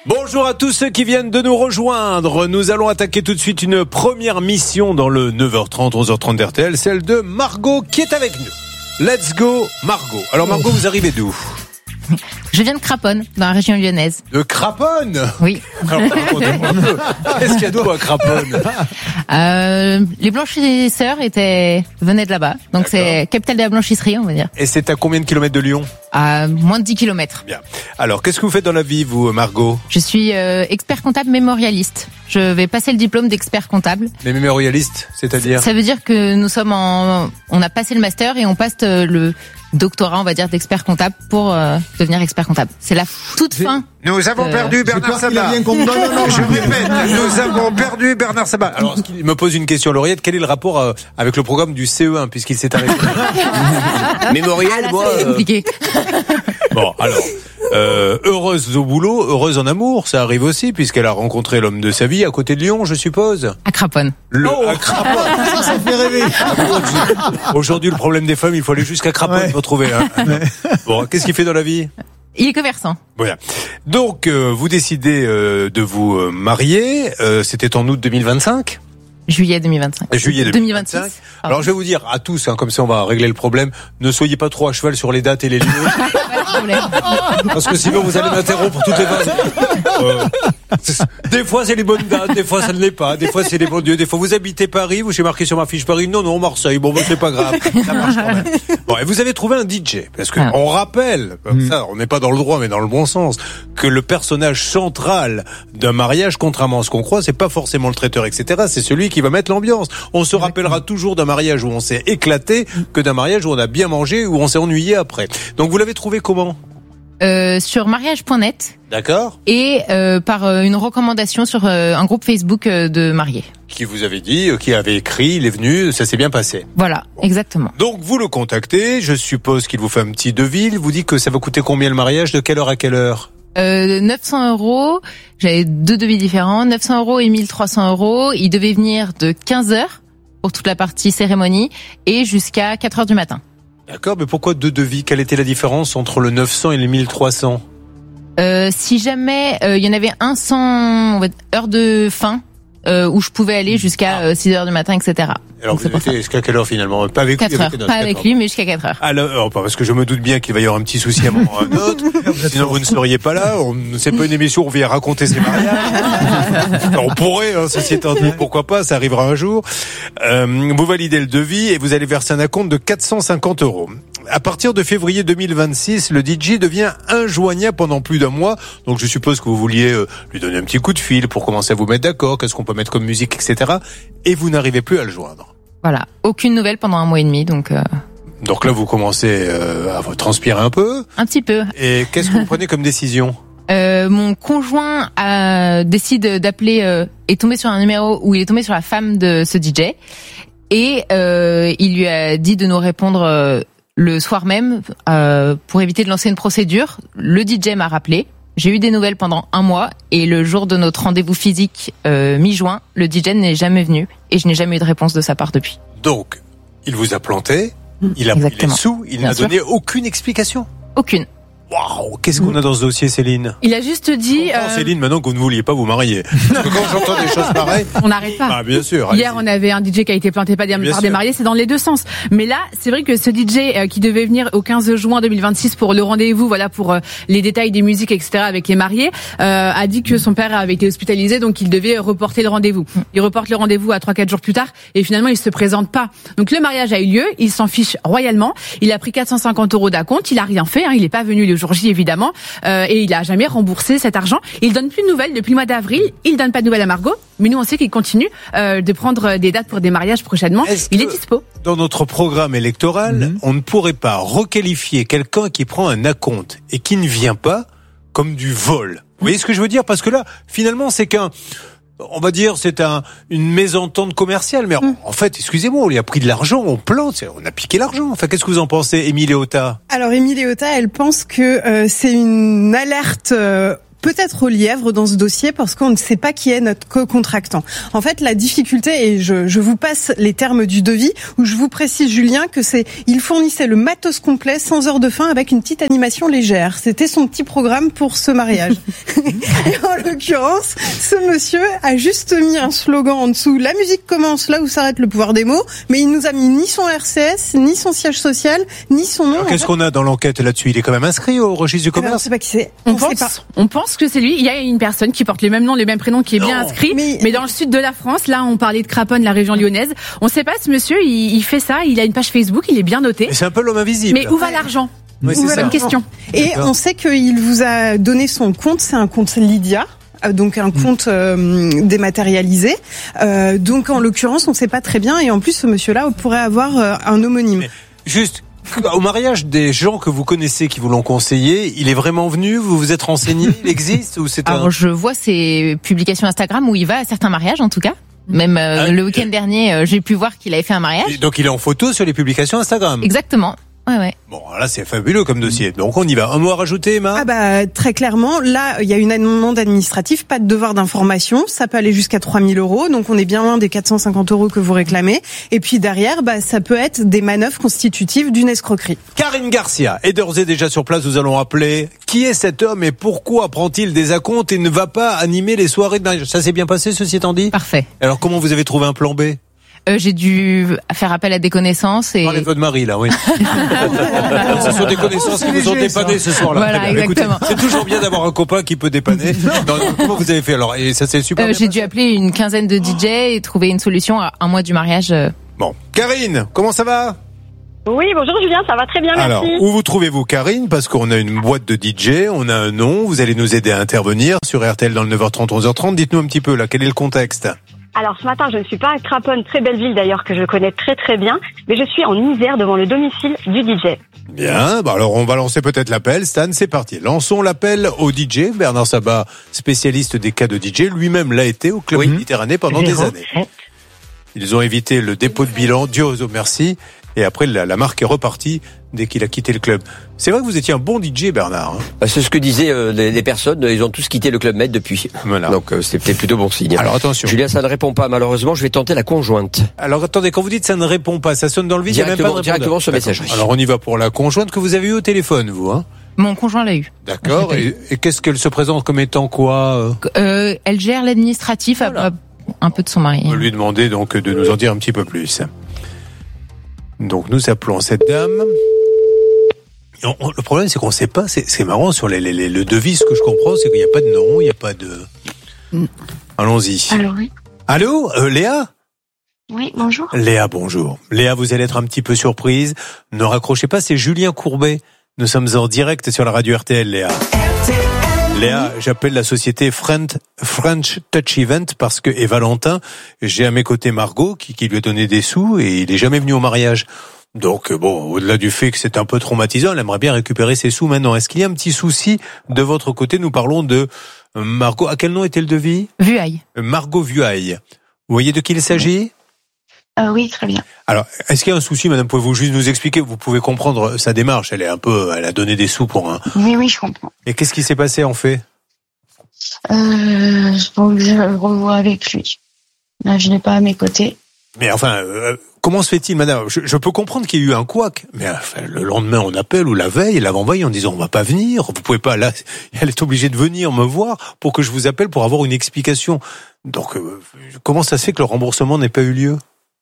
Bonjour à tous ceux qui viennent de nous rejoindre. Nous allons attaquer tout de suite une première mission dans le 9h30, 11h30 d'RTL, celle de Margot qui est avec nous. Let's go Margot. Alors Margot, vous arrivez d'où ? Je viens de Craponne, dans la région lyonnaise. De Craponne ? Oui. Alors, racontez-moi un peu. Qu'est-ce qu'il y a d'où à Craponne ? Les blanchisseurs venaient de là-bas. Donc c'est capitale de la blanchisserie, on va dire. Et c'est à combien de kilomètres de Lyon ? À moins de 10 kilomètres. Bien. Alors, qu'est-ce que vous faites dans la vie, vous, Margot ? Je suis expert comptable mémorialiste. Je vais passer le diplôme d'expert comptable. Mais mémorialiste, c'est-à-dire ? Ça veut dire que nous sommes on a passé le master et on passe le doctorat, on va dire, d'expert comptable pour devenir expert comptable. C'est la toute fin. Nous avons perdu Bernard Sabat. Je répète, nous avons perdu Bernard Sabat. Alors, il me pose une question, Lauriette. Quel est le rapport avec le programme du CE1, puisqu'il s'est arrêté ? Mémorial, moi. C'est compliqué. Bon, alors, heureuse au boulot, heureuse en amour, ça arrive aussi, puisqu'elle a rencontré l'homme de sa vie à côté de Lyon, je suppose. À Craponne. À Craponne. Ça fait rêver. Aujourd'hui, le problème des femmes, il faut aller jusqu'à Craponne pour trouver. Hein. Bon, qu'est-ce qu'il fait dans la vie ? Il est commerçant. Voilà. Donc, vous décidez de vous marier. C'était en août 2025 ? Juillet 2025. Juillet 2026. Alors, je vais vous dire à tous, hein, comme ça on va régler le problème, ne soyez pas trop à cheval sur les dates et les lieux. Parce que sinon vous allez m'interrompre toutes les 20. Des fois c'est les bonnes dates, des fois ça ne l'est pas, des fois c'est les bons dieux, des fois vous habitez Paris, j'ai marqué sur ma fiche Paris, non, Marseille, bon, c'est pas grave, ça marche quand même. Bon, et vous avez trouvé un DJ, parce que on rappelle, ça, on n'est pas dans le droit mais dans le bon sens, que le personnage central d'un mariage, contrairement à ce qu'on croit, c'est pas forcément le traiteur, etc., c'est celui qui va mettre l'ambiance. On se rappellera toujours d'un mariage où on s'est éclaté que d'un mariage où on a bien mangé, où on s'est ennuyé après. Donc vous l'avez trouvé comment ? Sur mariage.net. D'accord. Et par une recommandation sur un groupe Facebook de mariés. Qui vous avait dit, qui avait écrit, il est venu, ça s'est bien passé. Voilà, bon. Exactement. Donc vous le contactez, je suppose qu'il vous fait un petit devis, il vous dit que ça va coûter combien le mariage, de quelle heure à quelle heure ? 900 €, j'avais 2 devis différents, 900 € et 1300 €. Il devait venir de 15h pour toute la partie cérémonie et jusqu'à 4h du matin. D'accord, mais pourquoi 2 devis ? Quelle était la différence entre le 900 et les 1300 ? Si jamais il y en avait un sans heure de fin, où je pouvais aller jusqu'à 6h du matin, etc. Alors vous étiez jusqu'à quelle heure finalement ? Pas avec 4 lui, heures, pas avec lui, mais jusqu'à 4 heures. Alors, parce que je me doute bien qu'il va y avoir un petit souci à un moment ou à un autre. Sinon vous ne seriez pas là. C'est pas une émission où on vient raconter ses mariages. On pourrait, hein, ceci étant dit, pourquoi pas, ça arrivera un jour. Vous validez le devis et vous allez verser un acompte de 450 €. À partir de février 2026, le DJ devient injoignable pendant plus d'un mois. Donc je suppose que vous vouliez lui donner un petit coup de fil pour commencer à vous mettre d'accord, qu'est-ce qu'on peut mettre comme musique, etc. Et vous n'arrivez plus à le joindre. Voilà, aucune nouvelle pendant 1 mois et demi, donc... Donc là, vous commencez à vous transpirer un peu. Un petit peu. Et qu'est-ce que vous prenez comme décision ? Mon conjoint décide d'appeler, est tombé sur un numéro où il est tombé sur la femme de ce DJ. Et il lui a dit de nous répondre le soir même pour éviter de lancer une procédure. Le DJ m'a rappelé. J'ai eu des nouvelles pendant 1 mois et le jour de notre rendez-vous physique mi-juin, le DJ n'est jamais venu et je n'ai jamais eu de réponse de sa part depuis. Donc, il vous a planté, il a pris les sous, il n'a donné aucune explication. Aucune. Waouh, qu'est-ce qu'on a dans ce dossier, Céline ? Il a juste dit... Céline, maintenant que vous ne vouliez pas vous marier. Parce que quand j'entends des choses pareilles... On n'arrête pas. Ah, bien sûr. Hier, on avait un DJ qui a été planté par des mariés, c'est dans les deux sens. Mais là, c'est vrai que ce DJ qui devait venir au 15 juin 2026 pour le rendez-vous, voilà, pour les détails des musiques, etc., avec les mariés, a dit que son père avait été hospitalisé, donc il devait reporter le rendez-vous. Il reporte le rendez-vous à 3-4 jours plus tard, et finalement, il se présente pas. Donc le mariage a eu lieu, il s'en fiche royalement, il a pris 450 € d'acompte, il a rien fait, hein, il est pas venu le jour J, évidemment, et il a jamais remboursé cet argent. Il donne plus de nouvelles depuis le mois d'avril, il donne pas de nouvelles à Margot, mais nous on sait qu'il continue de prendre des dates pour des mariages prochainement. Il est dispo. Dans notre programme électoral, on ne pourrait pas requalifier quelqu'un qui prend un acompte et qui ne vient pas comme du vol. Vous voyez ce que je veux dire ? Parce que là, finalement, c'est on va dire, c'est une mésentente commerciale. Mais en fait, excusez-moi, on lui a pris de l'argent, on plante, on a piqué l'argent. Enfin, qu'est-ce que vous en pensez, Émilie Léota ? Alors, Émilie Léota, elle pense que c'est une alerte peut-être au lièvre dans ce dossier parce qu'on ne sait pas qui est notre co-contractant. En fait, la difficulté, et je vous passe les termes du devis, où je vous précise, Julien, que il fournissait le matos complet sans heure de fin avec une petite animation légère. C'était son petit programme pour ce mariage. Et en l'occurrence, ce monsieur a juste mis un slogan en dessous. La musique commence là où s'arrête le pouvoir des mots, mais il nous a mis ni son RCS, ni son siège social, ni son nom. Alors, qu'est-ce qu'on a dans l'enquête là-dessus? Il est quand même inscrit au registre du commerce? On sait pas qui c'est. On pense que c'est lui. Il y a une personne qui porte les mêmes noms, les mêmes prénoms, qui est bien inscrit. Mais dans le sud de la France, là, on parlait de Craponne, la région lyonnaise. On sait pas, ce monsieur, il fait ça. Il a une page Facebook, il est bien noté. Mais c'est un peu l'homme invisible. Mais où va l'argent? Oui, c'est ça. Bonne question. Et on sait qu'il vous a donné son compte. C'est un compte Lydia. Donc un compte dématérialisé. Donc en l'occurrence, on ne sait pas très bien. Et en plus, ce monsieur-là pourrait avoir un homonyme. Mais juste, au mariage des gens que vous connaissez qui vous l'ont conseillé, il est vraiment venu? Vous vous êtes renseigné? Il existe ou c'est Alors je vois ses publications Instagram où il va à certains mariages en tout cas. Même le week-end dernier, j'ai pu voir qu'il avait fait un mariage. Et donc il est en photo sur les publications Instagram. Exactement. Ouais. Bon, là c'est fabuleux comme dossier. Donc on y va. Un mot à rajouter, Emma? Très clairement, là il y a une amende administrative, pas de devoir d'information, ça peut aller jusqu'à 3 000 €, donc on est bien loin des 450 € que vous réclamez. Et puis derrière, ça peut être des manœuvres constitutives d'une escroquerie. Karine Garcia est d'ores et déjà sur place. Nous allons appeler. Qui est cet homme et pourquoi prend-il des acomptes et ne va pas animer les soirées de mariage? Ça s'est bien passé, ceci étant dit? Parfait. Alors comment vous avez trouvé un plan B? J'ai dû faire appel à des connaissances et... Parlez de votre mari, là, oui. Ce sont des connaissances qui vous ont dépanné ce soir-là. Voilà, exactement. Écoutez, c'est toujours bien d'avoir un copain qui peut dépanner. Comment vous avez fait alors? Et ça s'est super bien J'ai passé. dû appeler une quinzaine de DJ et trouver une solution à un mois du mariage. Bon. Karine, comment ça va? Oui, bonjour Julien, ça va très bien, merci. Alors, où vous trouvez-vous, Karine? Parce qu'on a une boîte de DJ, on a un nom, vous allez nous aider à intervenir sur RTL dans le 9h30, 11h30. Dites-nous un petit peu, là, quel est le contexte? Alors ce matin, je ne suis pas à Craponne, très belle ville d'ailleurs que je connais très très bien, mais je suis en Isère devant le domicile du DJ. Bien, alors on va lancer peut-être l'appel. Stan, c'est parti. Lançons l'appel au DJ. Bernard Sabat, spécialiste des cas de DJ, lui-même l'a été au Club Méditerranée pendant des années. Ils ont évité le dépôt de bilan, Dieu aux merci. Et après, la marque est repartie dès qu'il a quitté le club. C'est vrai que vous étiez un bon DJ, Bernard. C'est ce que disaient les personnes. Ils ont tous quitté le Club Med depuis. Voilà. Donc c'était plutôt bon signe. Alors attention. Julien, ça ne répond pas. Malheureusement, je vais tenter la conjointe. Alors attendez, quand vous dites ça ne répond pas, ça sonne dans le vide, il n'y a même pas de répondeur. Directement sur messagerie. Alors on y va pour la conjointe que vous avez eue au téléphone, vous, hein? Mon conjoint l'a eu. D'accord. Et qu'est-ce qu'elle se présente comme étant quoi? Elle gère l'administratif, voilà. Un peu de son mari. On va lui demander donc de nous en dire un petit peu plus. Donc nous appelons cette dame. Le problème c'est qu'on ne sait pas, c'est marrant sur le devis, ce que je comprends c'est qu'il n'y a pas de nom, il n'y a pas de... Allons-y. Allô, oui. Allô, Léa? Oui, bonjour. Léa, bonjour. Léa, vous allez être un petit peu surprise. Ne raccrochez pas, c'est Julien Courbet. Nous sommes en direct sur la radio RTL, Léa. Léa, j'appelle la société French Touch Event parce que, et Valentin, j'ai à mes côtés Margot qui lui a donné des sous et il est jamais venu au mariage. Donc bon, au-delà du fait que c'est un peu traumatisant, elle aimerait bien récupérer ses sous maintenant. Est-ce qu'il y a un petit souci de votre côté? Nous parlons de Margot. À quel nom était le devis? Vuaille. Margot Vuaille. Vous voyez de qui il s'agit? Oui, très bien. Alors, est-ce qu'il y a un souci, madame? Pouvez-vous juste nous expliquer? Vous pouvez comprendre sa démarche. Elle a donné des sous pour un... Oui, je comprends. Et qu'est-ce qui s'est passé, en fait? Donc, je revois avec lui. Là, je l'ai pas à mes côtés. Mais enfin, comment se fait-il, madame? Je peux comprendre qu'il y a eu un couac, mais enfin, le lendemain, on appelle, ou la veille, l'avant-veille, en disant, on va pas venir. Vous pouvez pas, là, elle est obligée de venir me voir pour que je vous appelle pour avoir une explication. Donc, comment ça se fait que le remboursement n'ait pas eu lieu?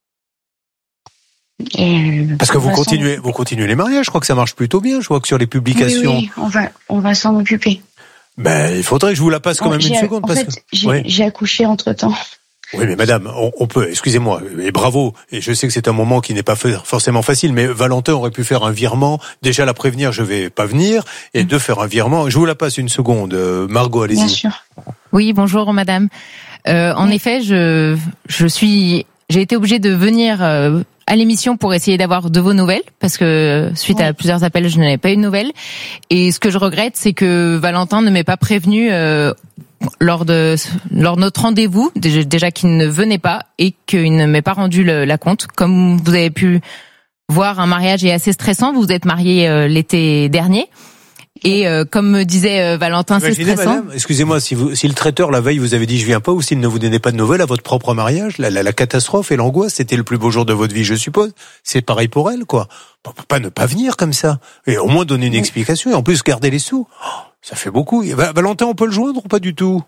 Parce que vous continuez les mariages, je crois que ça marche plutôt bien, je vois que sur les publications. Oui, on va s'en occuper. Ben, il faudrait que je vous la passe quand même une seconde. J'ai accouché entre-temps. Oui, mais madame, on peut, excusez-moi, et bravo, et je sais que c'est un moment qui n'est pas forcément facile, mais Valentin aurait pu faire un virement, déjà la prévenir, je vais pas venir, et de faire un virement. Je vous la passe une seconde, Margot, allez-y. Bien sûr. Oui, bonjour madame. En effet, j'ai été obligée de venir à l'émission pour essayer d'avoir de vos nouvelles, parce que suite à plusieurs appels, je n'avais pas eu de nouvelles. Et ce que je regrette, c'est que Valentin ne m'ait pas prévenu lors de notre rendez-vous, déjà qu'il ne venait pas et qu'il ne m'ait pas rendu la compte. Comme vous avez pu voir, un mariage est assez stressant. Vous vous êtes mariés l'été dernier. Et comme me disait Valentin, c'est stressant. Madame, excusez-moi, si le traiteur la veille vous avait dit je viens pas, ou s'il ne vous donnait pas de nouvelles à votre propre mariage, la catastrophe et l'angoisse, c'était le plus beau jour de votre vie, je suppose. C'est pareil pour elle, quoi. On peut pas ne pas venir comme ça. Et au moins donner une explication et en plus garder les sous. Ça fait beaucoup. Valentin, on peut le joindre ou pas du tout?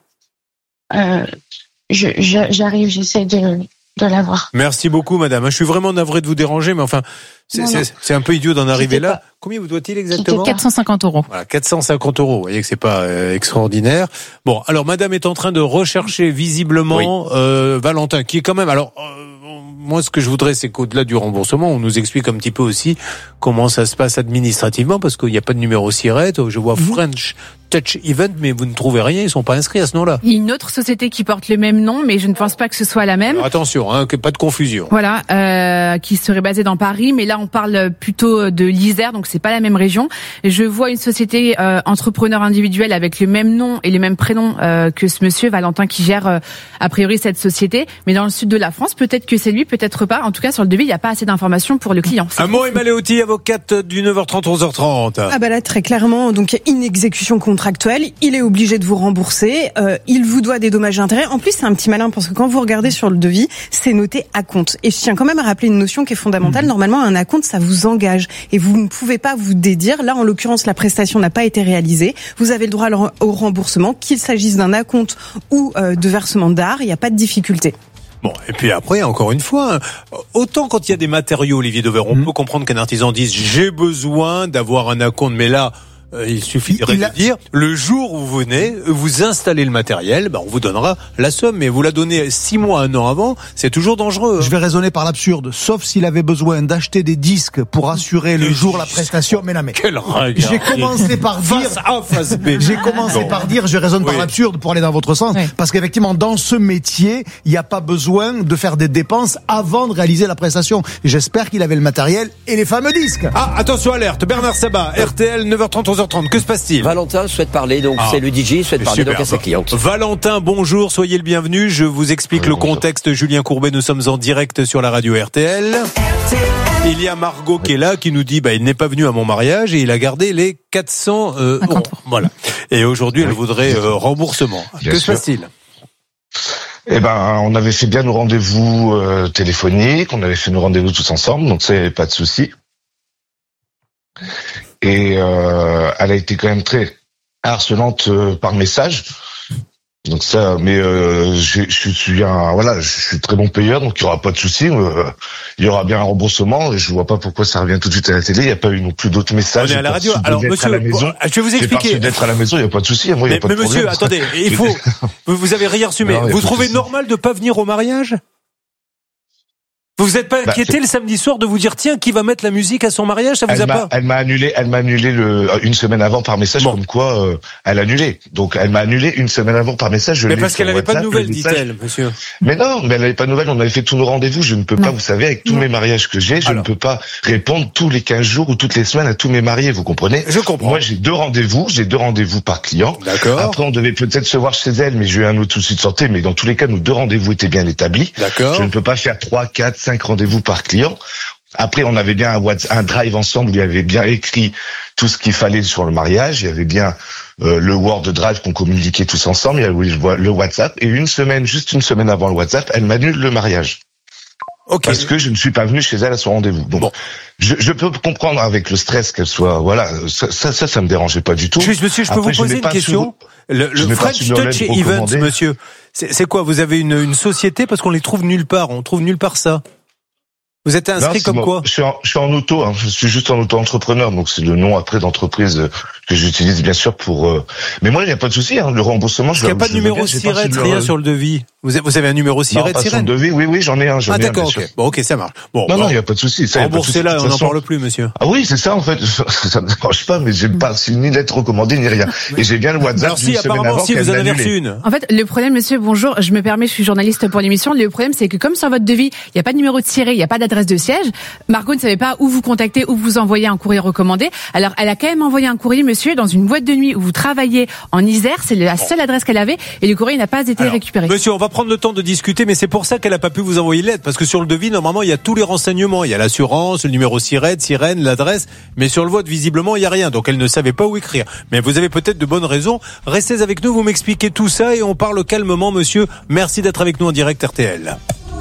J'arrive, j'essaie de l'avoir. Merci beaucoup, madame. Je suis vraiment navré de vous déranger, mais enfin, c'est un peu idiot d'en arriver là. Combien vous doit-il exactement? 450 €. Voilà, 450 €. Vous voyez que c'est pas extraordinaire. Bon, alors madame est en train de rechercher visiblement Valentin, qui est quand même... Alors, moi, ce que je voudrais, c'est qu'au-delà du remboursement, on nous explique un petit peu aussi comment ça se passe administrativement, parce qu'il n'y a pas de numéro SIRET. Je vois French Touch Event, mais vous ne trouvez rien, ils sont pas inscrits à ce nom-là. Il y a une autre société qui porte le même nom, mais je ne pense pas que ce soit la même. Alors attention, que pas de confusion. Voilà, qui serait basée dans Paris, mais là on parle plutôt de l'Isère, donc c'est pas la même région. Je vois une société entrepreneur individuel avec le même nom et le même prénom que ce monsieur Valentin qui gère a priori cette société, mais dans le sud de la France, peut-être que c'est lui, peut-être pas. En tout cas, sur le devis, il n'y a pas assez d'informations pour le client. Un mot, Emma Leotti, avocate du 9h30 11h30. Ah bah là, très clairement, donc inexécution contractuelle, il est obligé de vous rembourser, il vous doit des dommages et intérêts. En plus, c'est un petit malin parce que quand vous regardez sur le devis, c'est noté acompte. Et je tiens quand même à rappeler une notion qui est fondamentale. Normalement, un acompte, ça vous engage et vous ne pouvez pas vous dédire. Là, en l'occurrence, la prestation n'a pas été réalisée. Vous avez le droit au remboursement, qu'il s'agisse d'un acompte ou de versement d'art. Il n'y a pas de difficulté. Bon, et puis après, encore une fois, autant quand il y a des matériaux, Olivier Dauvert, on peut comprendre qu'un artisan dise j'ai besoin d'avoir un acompte, mais là, il suffirait de dire le jour où vous venez, vous installez le matériel, on vous donnera la somme, mais vous la donnez 6 mois, 1 an avant, c'est toujours dangereux. Je vais raisonner par l'absurde, sauf s'il avait besoin d'acheter des disques pour assurer le jour la prestation. Mais non, mais quel regard. J'ai commencé par dire face A, face B. J'ai commencé par dire, je raisonne par l'absurde pour aller dans votre sens, parce qu'effectivement, dans ce métier, il n'y a pas besoin de faire des dépenses avant de réaliser la prestation. J'espère qu'il avait le matériel et les fameux disques. Ah, attention, alerte, Bernard Sabat, RTL, 9h30, 11h30. Que se passe-t-il? Valentin souhaite parler, donc c'est le DJ, souhaite parler donc à sa cliente. Valentin, bonjour, soyez le bienvenu. Je vous explique le contexte. Julien Courbet, nous sommes en direct sur la radio RTL. Il y a Margot qui est là, qui nous dit il n'est pas venu à mon mariage et il a gardé les 400 €. Voilà. Et aujourd'hui, elle voudrait remboursement. Que se passe-t-il? On avait fait bien nos rendez-vous téléphoniques, on avait fait nos rendez-vous tous ensemble, donc c'est pas de souci. Et elle a été quand même très harcelante par message. Donc ça, mais je suis très bon payeur, donc il y aura pas de souci. Il y aura bien un remboursement. Et je vois pas pourquoi ça revient tout de suite à la télé. Il y a pas eu non plus d'autres messages. On est à la radio. Alors monsieur, je vais vous expliquer. D'être à la maison, il y a pas de souci. Moi, il y a pas de problème. Mais monsieur, attendez, il faut. Vous avez rien reçu, mais vous trouvez normal de pas venir au mariage? Vous vous êtes pas inquiété le samedi soir de vous dire tiens, qui va mettre la musique à son mariage? Ça vous a pas? Elle m'a annulé une semaine avant par message comme quoi elle annulait. Donc elle m'a annulé une semaine avant par message. Mais parce qu'elle avait pas de nouvelles, dit-elle, monsieur. Mais non, mais elle avait pas de nouvelles. On avait fait tous nos rendez-vous. Je ne peux pas, vous savez, avec tous mes mariages que j'ai, je ne peux pas répondre tous les 15 jours ou toutes les semaines à tous mes mariés. Vous comprenez? Je comprends. Moi, j'ai deux rendez-vous par client. D'accord. Après, on devait peut-être se voir chez elle, mais j'ai eu un autre souci de santé. Mais dans tous les cas, nos 2 rendez-vous étaient bien établis. D'accord. Je ne peux pas faire 3, 4, 5 rendez-vous par client. Après, on avait bien un drive ensemble où il y avait bien écrit tout ce qu'il fallait sur le mariage. Il y avait bien le Word Drive qu'on communiquait tous ensemble. Il y avait le WhatsApp. Et juste une semaine avant le WhatsApp, elle m'annule le mariage. Okay. Parce que je ne suis pas venu chez elle à son rendez-vous. Donc, je peux comprendre avec le stress qu'elle soit, ça me dérangeait pas du tout. Monsieur, je peux vous poser une question? Le French Touch Event, monsieur. C'est quoi? Vous avez une société parce qu'on les trouve nulle part. On trouve nulle part ça. Vous êtes inscrit comme quoi? Je suis en auto, je suis juste en auto-entrepreneur, donc c'est le nom après d'entreprise que j'utilise bien sûr pour. Mais moi il n'y a pas de souci, le remboursement. Il n'y a pas de numéro SIRET, rien sur le devis. Vous avez un numéro SIRET? Sur le devis, oui, j'en ai un. Ah d'accord, ok. Bon, ok, ça marche. Bon, non, il n'y a pas de souci. Remboursez là, on n'en parle plus, monsieur. Ah oui, c'est ça en fait. Ça me dérange pas, mais j'ai pas ni lettre recommandée ni rien. Et j'ai bien le WhatsApp. Alors si, apparemment, si vous en avez reçu une. En fait, le problème, monsieur, bonjour, je me permets, je suis journaliste pour l'émission. Le problème, c'est que comme sur votre devis, il n'y a pas de numéro de SIRET, il n'y a pas d'adresse de siège. Margot ne savait pas où vous contacter, où vous envoyer un courrier recommandé. Alors, elle a quand même envoyé un courrier, monsieur, dans une boîte de nuit où vous travaillez en Isère. C'est la seule adresse qu'elle avait et le courrier n'a pas été récupéré. Monsieur, on va prendre le temps de discuter, mais c'est pour ça qu'elle n'a pas pu vous envoyer l'aide, parce que sur le devis, normalement, il y a tous les renseignements. Il y a l'assurance, le numéro sirène, l'adresse, mais sur le vote, visiblement, il n'y a rien. Donc elle ne savait pas où écrire. Mais vous avez peut-être de bonnes raisons. Restez avec nous, vous m'expliquez tout ça et on parle calmement, monsieur. Merci d'être avec nous en direct RTL.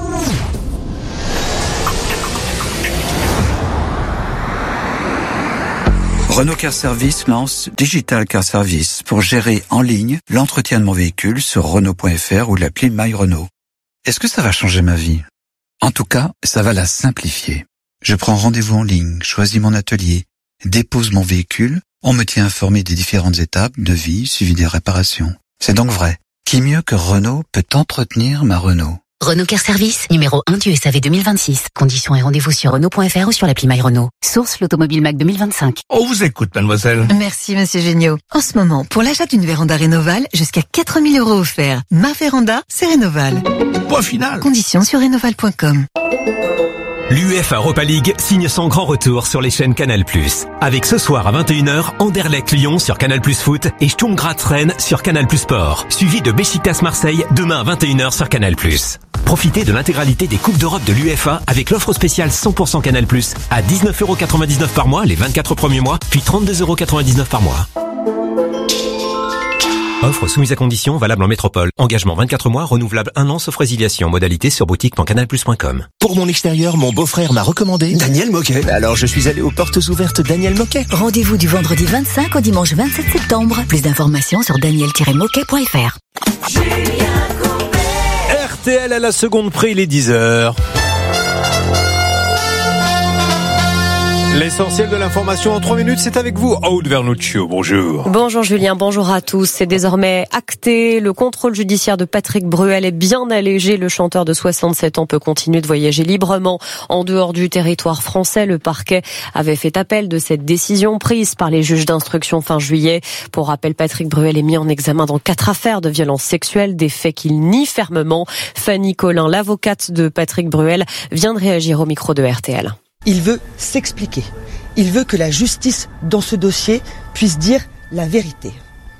Renault Car Service lance Digital Car Service pour gérer en ligne l'entretien de mon véhicule sur Renault.fr ou l'appli My Renault. Est-ce que ça va changer ma vie? En tout cas, ça va la simplifier. Je prends rendez-vous en ligne, choisis mon atelier, dépose mon véhicule, on me tient informé des différentes étapes, devis, suivi des réparations. C'est donc vrai. Qui mieux que Renault peut entretenir ma Renault? Renault Car Service, numéro 1 du SAV 2026. Conditions et rendez-vous sur Renault.fr ou sur l'appli My Renault. Source l'Automobile Mac 2025. On vous écoute, mademoiselle. Merci, monsieur Géniaud. En ce moment, pour l'achat d'une véranda Rénoval, jusqu'à 4 000 € offerts. Ma véranda, c'est Rénoval. Point final. Conditions sur Rénoval.com. L'UEFA Europa League signe son grand retour sur les chaînes Canal+. Avec ce soir à 21h, Anderlecht-Lyon sur Canal+ Foot et Sturm Graz-Rennes sur Canal+ Sport. Suivi de Beşiktaş-Marseille demain à 21h sur Canal+. Profitez de l'intégralité des Coupes d'Europe de l'UEFA avec l'offre spéciale 100% Canal+, à 19,99€ par mois les 24 premiers mois, puis 32,99€ par mois. Offre soumise à condition, valable en métropole. Engagement 24 mois, renouvelable 1 an, sauf résiliation. Modalité sur boutique.canalplus.com. Pour mon extérieur, mon beau-frère m'a recommandé Daniel Moquet. Alors je suis allé aux portes ouvertes Daniel Moquet. Rendez-vous du vendredi 25 au dimanche 27 septembre. Plus d'informations sur daniel-moquet.fr. RTL à la seconde près, il est 10h. L'essentiel de l'information en 3 minutes, c'est avec vous, Aude Vernuccio. Bonjour. Bonjour Julien, bonjour à tous. C'est désormais acté. Le contrôle judiciaire de Patrick Bruel est bien allégé. Le chanteur de 67 ans peut continuer de voyager librement en dehors du territoire français. Le parquet avait fait appel de cette décision prise par les juges d'instruction fin juillet. Pour rappel, Patrick Bruel est mis en examen dans 4 affaires de violences sexuelles, des faits qu'il nie fermement. Fanny Collin, l'avocate de Patrick Bruel, vient de réagir au micro de RTL. Il veut s'expliquer. Il veut que la justice, dans ce dossier, puisse dire la vérité.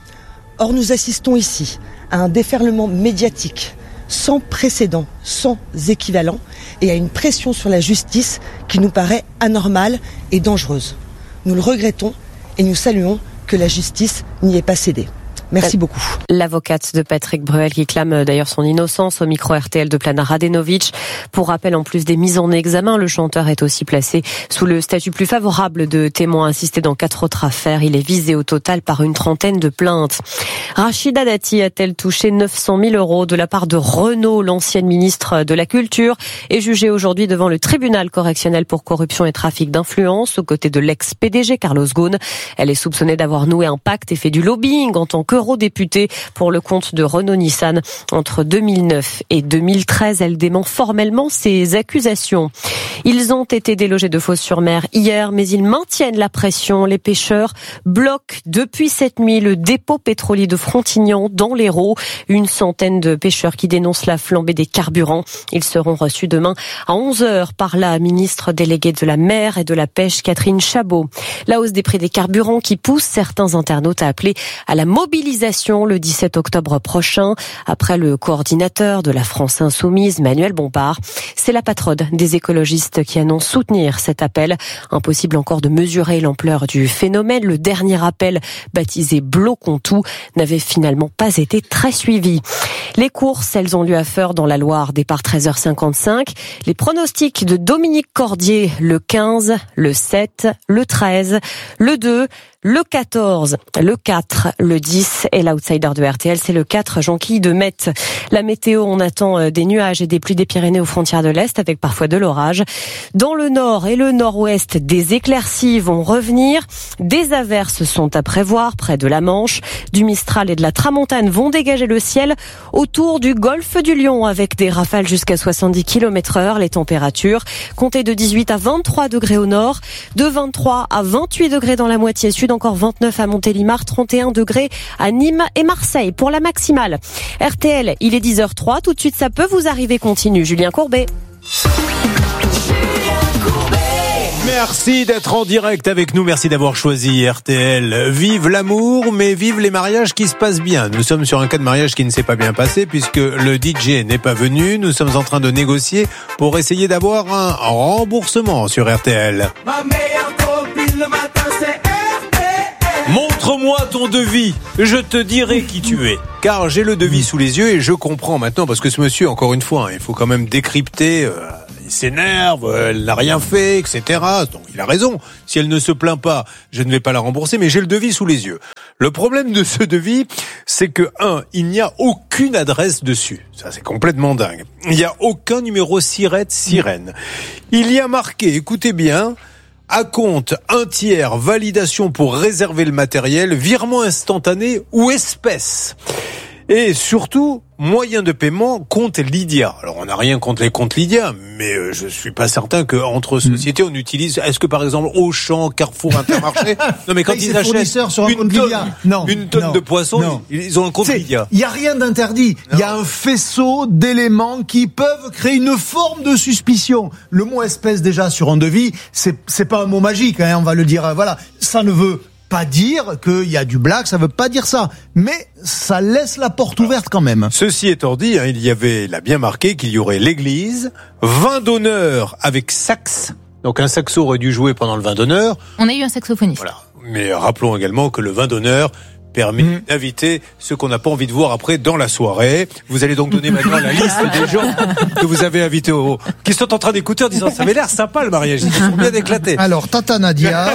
Or, nous assistons ici à un déferlement médiatique sans précédent, sans équivalent, et à une pression sur la justice qui nous paraît anormale et dangereuse. Nous le regrettons et nous saluons que la justice n'y ait pas cédé. Merci beaucoup. L'avocate de Patrick Bruel qui clame d'ailleurs son innocence au micro RTL de Plana Radenovic. Pour rappel, en plus des mises en examen, le chanteur est aussi placé sous le statut plus favorable de témoin assisté dans 4 autres affaires. Il est visé au total par une trentaine de plaintes. Rachida Dati a-t-elle touché 900 000 € de la part de Renault? L'ancienne ministre de la Culture est jugée aujourd'hui devant le tribunal correctionnel pour corruption et trafic d'influence aux côtés de l'ex-PDG Carlos Ghosn. Elle est soupçonnée d'avoir noué un pacte et fait du lobbying en tant qu'eurodéputée pour le compte de Renault-Nissan entre 2009 et 2013. Elle dément formellement ces accusations. Ils ont été délogés de Fos-sur-Mer hier, mais ils maintiennent la pression. Les pêcheurs bloquent depuis cette nuit le dépôt pétrolier de Frontignan dans l'Hérault. Une centaine de pêcheurs qui dénoncent la flambée des carburants. Ils seront reçus demain à 11h par la ministre déléguée de la mer et de la pêche, Catherine Chabot. La hausse des prix des carburants qui pousse certains internautes à appeler à la mobilisation le 17 octobre prochain. Après le coordinateur de la France Insoumise, Manuel Bompard, c'est la patronne des écologistes qui annonce soutenir cet appel. Impossible encore de mesurer l'ampleur du phénomène. Le dernier appel, baptisé Bloquons-tout, n'avait finalement pas été très suivi. Les courses, elles ont lieu à Feurs dans la Loire, départ 13h55. Les pronostics de Dominique Cordier, le 15, le 7, le 13, le 2, le 14, le 4, le 10 et l'outsider de RTL, c'est le 4, Jonquille de Metz. La météo, on attend des nuages et des pluies des Pyrénées aux frontières de l'Est avec parfois de l'orage. Dans le nord et le nord-ouest, des éclaircies vont revenir. Des averses sont à prévoir près de la Manche. Du Mistral et de la Tramontane vont dégager le ciel autour du golfe du Lion avec des rafales jusqu'à 70 km/h. Les températures comptez de 18 à 23 degrés au nord, de 23 à 28 degrés dans la moitié sud, encore 29 à Montélimar, 31 degrés à Nîmes et Marseille pour la maximale. RTL, il est 10h03, tout de suite ça peut vous arriver, continue Julien Courbet. Merci d'être en direct avec nous, merci d'avoir choisi RTL. Vive l'amour, mais vive les mariages qui se passent bien. Nous sommes sur un cas de mariage qui ne s'est pas bien passé puisque le DJ n'est pas venu. Nous sommes en train de négocier pour essayer d'avoir un remboursement sur RTL. Ma meilleure copine le matin, c'est RTL. Montre-moi ton devis, je te dirai qui tu es. Car j'ai le devis sous les yeux et je comprends maintenant, parce que ce monsieur, encore une fois, il faut quand même décrypter... il s'énerve, elle n'a rien fait, etc. Donc il a raison. Si elle ne se plaint pas, je ne vais pas la rembourser, mais j'ai le devis sous les yeux. Le problème de ce devis, c'est que, il n'y a aucune adresse dessus. Ça, c'est complètement dingue. Il n'y a aucun numéro sirène. Il y a marqué, écoutez bien, acompte 1/3, validation pour réserver le matériel, virement instantané ou espèce. Et surtout, moyen de paiement, compte Lydia. Alors, on n'a rien contre les comptes Lydia, mais je suis pas certain qu'entre sociétés, on utilise... Est-ce que, par exemple, Auchan, Carrefour, Intermarché... Non, mais quand ils achètent une tonne de poissons, ils ont un compte Lydia. Il n'y a rien d'interdit. Il y a un faisceau d'éléments qui peuvent créer une forme de suspicion. Le mot espèce, déjà, sur un devis, c'est pas un mot magique, hein, on va le dire. Voilà. Ça ne veut pas dire qu'il y a du blague, ça veut pas dire ça. Mais ça laisse la porte ouverte quand même. Ceci étant dit, il a bien marqué qu'il y aurait l'église, vin d'honneur avec sax. Donc un saxo aurait dû jouer pendant le vin d'honneur. On a eu un saxophoniste. Voilà. Mais rappelons également que le vin d'honneur permet d'inviter ceux qu'on n'a pas envie de voir après dans la soirée. Vous allez donc donner maintenant la liste des gens que vous avez invités qui sont en train d'écouter en disant ça avait l'air sympa le mariage, ils sont bien éclatés. Alors Tata Nadia,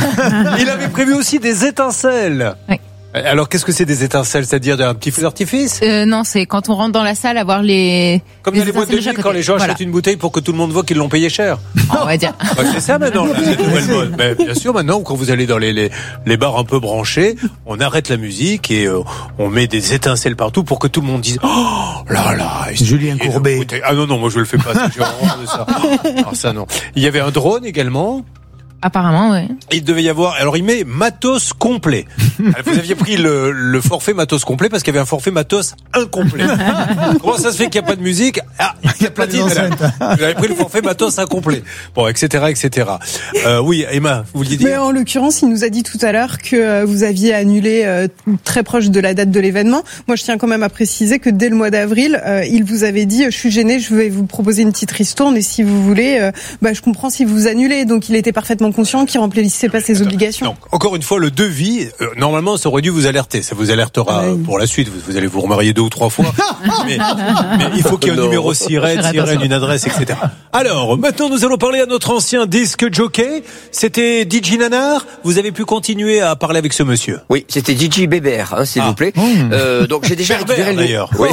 il avait prévu aussi des étincelles. Oui. Alors, qu'est-ce que c'est des étincelles? C'est-à-dire un petit feu d'artifice? Non, c'est quand on rentre dans la salle, avoir les... Comme dans les boîtes de nuit, quand les gens achètent une bouteille pour que tout le monde voit qu'ils l'ont payé cher. On va dire. C'est ça maintenant, cette nouvelle mode. Mais bien sûr, maintenant, quand vous allez dans les bars un peu branchés, on arrête la musique et on met des étincelles partout pour que tout le monde dise « Oh là là !» Julien Courbet. Ah non, moi je le fais pas, j'ai horreur de ça. Alors ça, non. Il y avait un drone également. Apparemment, oui. Il devait y avoir... Alors, il met matos complet. Alors, vous aviez pris le forfait matos complet parce qu'il y avait un forfait matos incomplet. Comment ça se fait qu'il n'y a pas de musique? Il y a platine. Vous avez pris le forfait matos incomplet. Bon, etc., etc. Oui, Emma, vous vouliez dire? Mais en l'occurrence, il nous a dit tout à l'heure que vous aviez annulé très proche de la date de l'événement. Moi, je tiens quand même à préciser que dès le mois d'avril, il vous avait dit, je suis gêné, je vais vous proposer une petite ristourne et si vous voulez, je comprends si vous annulez. Donc, il était parfaitement conscient qu'il remplissait pas ses obligations. Donc, encore une fois, le devis, normalement, ça aurait dû vous alerter. Ça vous alertera pour la suite. Vous allez vous remarier 2 ou 3 fois. mais il faut qu'il y ait un numéro sirène, une adresse, etc. Alors, maintenant, nous allons parler à notre ancien disque jockey. C'était DJ Nanar. Vous avez pu continuer à parler avec ce monsieur? Oui, c'était DJ Bébert, s'il vous plaît. Donc, j'ai déjà récupéré d'ailleurs. Oui.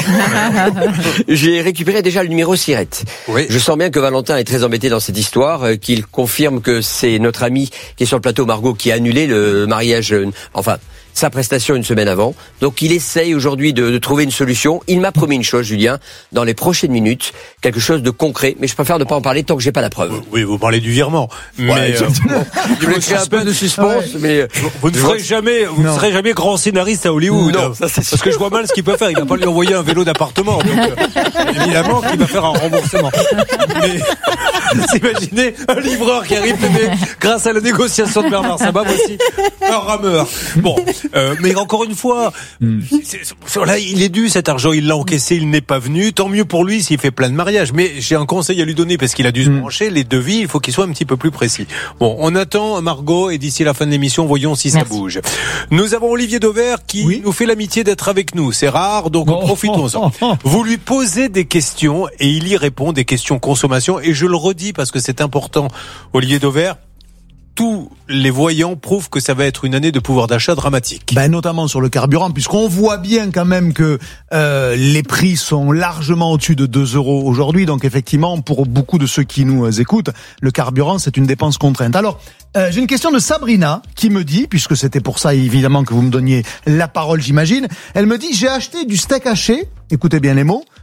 J'ai récupéré déjà le numéro Sirette. Oui. Je sens bien que Valentin est très embêté dans cette histoire, qu'il confirme que c'est notre ami qui est sur le plateau, Margot, qui a annulé le mariage, sa prestation une semaine avant. Donc il essaye aujourd'hui de trouver une solution. Il m'a promis une chose, Julien, dans les prochaines minutes, quelque chose de concret, mais je préfère ne pas en parler tant que j'ai pas la preuve. Oui, vous parlez du virement. Mais je voulais créer un peu de suspense, mais vous ne serez jamais grand scénariste à Hollywood. Non, ça, c'est parce que je vois mal ce qu'il peut faire. Il va pas lui envoyer un vélo d'appartement. Donc, évidemment qu'il va faire un remboursement. Mais vous imaginez un livreur qui arrive grâce à la négociation de Bernard Sabat, voici un rameur. Bon. Mais encore une fois, là, il est dû cet argent, il l'a encaissé, il n'est pas venu. Tant mieux pour lui s'il fait plein de mariages. Mais j'ai un conseil à lui donner parce qu'il a dû se brancher. Les devis, il faut qu'ils soient un petit peu plus précis. Bon, on attend Margot et d'ici la fin de l'émission, voyons si ça bouge. Nous avons Olivier Dauvert qui nous fait l'amitié d'être avec nous. C'est rare, donc profitons-en. Vous lui posez des questions et il y répond, des questions consommation. Et je le redis parce que c'est important, Olivier Dauvert. Tous les voyants prouvent que ça va être une année de pouvoir d'achat dramatique. Notamment sur le carburant, puisqu'on voit bien quand même que les prix sont largement au-dessus de 2 € aujourd'hui. Donc effectivement, pour beaucoup de ceux qui nous écoutent, le carburant, c'est une dépense contrainte. Alors, j'ai une question de Sabrina qui me dit, puisque c'était pour ça évidemment que vous me donniez la parole, j'imagine, elle me dit, j'ai acheté du steak haché, écoutez bien les mots,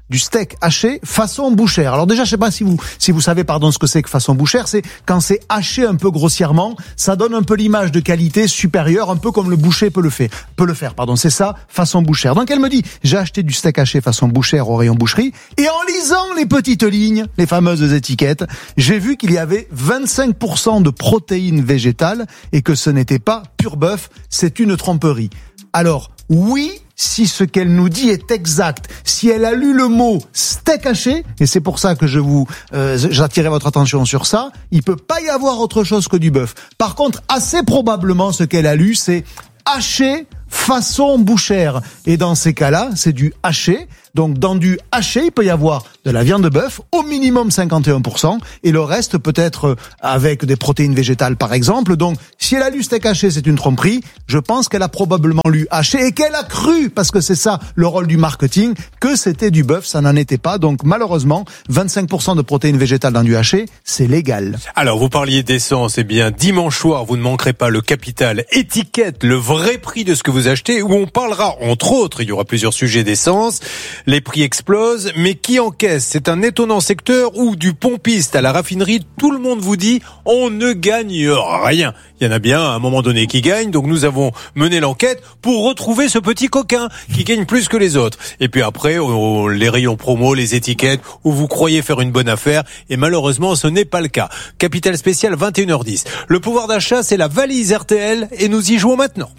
du steak haché façon bouchère. Alors déjà, je sais pas si vous savez, ce que c'est que façon bouchère, c'est quand c'est haché un peu grossièrement, ça donne un peu l'image de qualité supérieure, un peu comme le boucher peut le faire. C'est ça, façon bouchère. Donc elle me dit, j'ai acheté du steak haché façon bouchère au rayon boucherie, et en lisant les petites lignes, les fameuses étiquettes, j'ai vu qu'il y avait 25% de protéines végétales et que ce n'était pas pur bœuf, c'est une tromperie. Alors, oui, si ce qu'elle nous dit est exact, si elle a lu le mot steak haché, et c'est pour ça que j'attirais votre attention sur ça, il peut pas y avoir autre chose que du bœuf. Par contre, assez probablement, ce qu'elle a lu, c'est haché façon bouchère. Et dans ces cas-là, c'est du haché. Donc, dans du haché, il peut y avoir de la viande de bœuf, au minimum 51%, et le reste peut être avec des protéines végétales, par exemple. Donc, si elle a lu steak haché, c'est une tromperie. Je pense qu'elle a probablement lu haché et qu'elle a cru, parce que c'est ça le rôle du marketing, que c'était du bœuf. Ça n'en était pas. Donc, malheureusement, 25% de protéines végétales dans du haché, c'est légal. Alors, vous parliez d'essence. Eh bien, dimanche soir, vous ne manquerez pas le Capital Étiquette, le vrai prix de ce que vous achetez, où on parlera, entre autres, il y aura plusieurs sujets d'essence. Les prix explosent, mais qui encaisse? C'est un étonnant secteur où du pompiste à la raffinerie, tout le monde vous dit on ne gagne rien. Il y en a bien à un moment donné qui gagnent, donc nous avons mené l'enquête pour retrouver ce petit coquin qui gagne plus que les autres. Et puis après, les rayons promo, les étiquettes, où vous croyez faire une bonne affaire, et malheureusement ce n'est pas le cas. Capital spécial 21h10. Le pouvoir d'achat, c'est la valise RTL, et nous y jouons maintenant.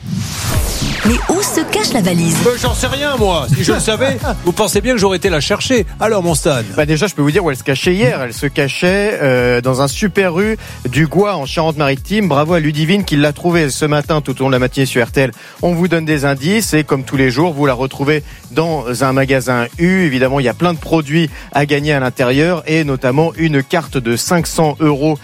Mais où se cache la valise? J'en sais rien, moi. Si je le savais, vous pensez bien que j'aurais été la chercher. Alors, mon Stan. Déjà, je peux vous dire où elle se cachait hier. Elle se cachait dans un Super U du Gois en Charente-Maritime. Bravo à Ludivine qui l'a trouvée ce matin tout au long de la matinée sur RTL. On vous donne des indices et comme tous les jours, vous la retrouvez dans un magasin U. Évidemment, il y a plein de produits à gagner à l'intérieur et notamment une carte de 500 €